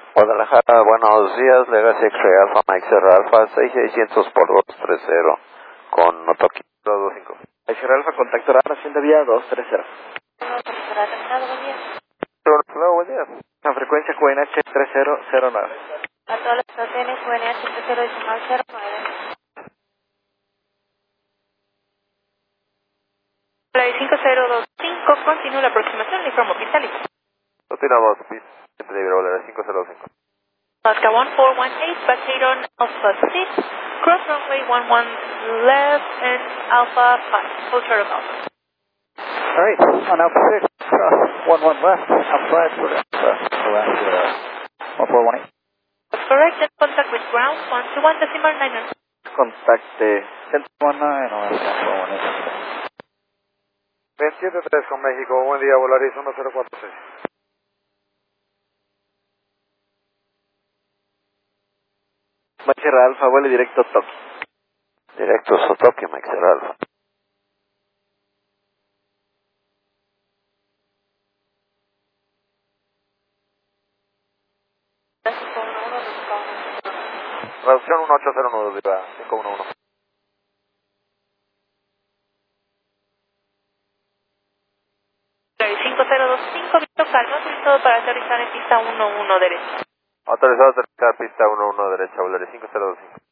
Guadalajara, buenos días, Legacy X-Ray Alpha, Mike Serra Alpha, 6600 por 230, con Otoki 225. X-Ray Alpha, contacto radar, hacienda vía 230. Hola, buen día. La frecuencia QNH 3009. A todas las estaciones QNH 3009. La 5025, continúa la aproximación de Informo Pitali. Continuamos, siempre libre, Bolera 5025. Alaska 1418, Potato Alpha 6, cross runway 11 left and Alpha 5, Hotel Alpha. Alright, on Alpha 6, cross 11 left, Alpha 5, for Alaska 1418. That's correct, and contact with ground 121.9. Contacte 1019, Alaska 1418. 273 con México, buen día, Volaris 1046. Mike Serra Alpha, vuele directo Toki. Directo Sotoki, Mike Serra Alpha. Traducción 1809, diva 511. La 5025, Víctor Calma, autorizado para aterrizar en pista 11 derecha. Autorizado a aterrizar pista 11 derecha, Volaris 5025.